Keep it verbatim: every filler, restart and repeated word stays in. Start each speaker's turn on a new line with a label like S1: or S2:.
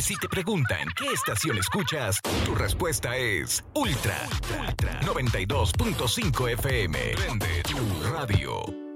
S1: Si te preguntan qué estación escuchas, tu respuesta es Ultra, Ultra noventa y dos punto cinco F M. Prende tu radio.